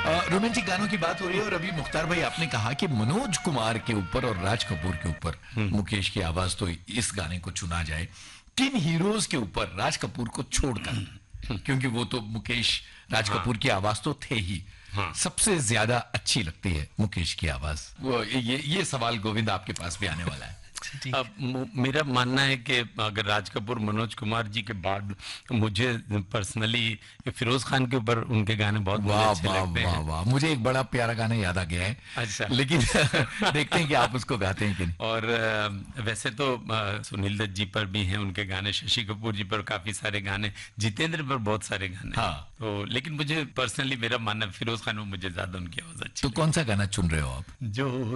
Romantic गानों की बात हो रही है और अभी मुख्तार भाई आपने कहा कि मनोज कुमार के ऊपर और राज कपूर के ऊपर मुकेश की आवाज तो इस गाने को चुना जाए, किन हीरोज के ऊपर राज कपूर को छोड़कर, क्योंकि वो तो मुकेश राज कपूर की आवाज तो थे ही, सबसे ज्यादा अच्छी लगती है मुकेश की आवाज? वो ये सवाल गोविंद आपके पास भी आने वाला है। अब मेरा मानना है कि अगर राज कपूर मनोज कुमार जी के बाद मुझे पर्सनली फिरोज खान के ऊपर उनके गाने बहुत अच्छे लगते हैं। वाह, मुझे एक बड़ा प्यारा गाना याद आ गया है। अच्छा। लेकिन देखते हैं कि आप उसको गाते हैं कि नहीं। और वैसे तो सुनील दत्त जी पर भी हैं उनके गाने, शशि कपूर जी पर काफी सारे गाने, जितेंद्र पर बहुत सारे गाने। हाँ। तो लेकिन मुझे पर्सनली मेरा मानना फिरोज खान में मुझे ज्यादा उनकी आवाज अच्छी। तो कौन सा गाना चुन रहे हो आप? जो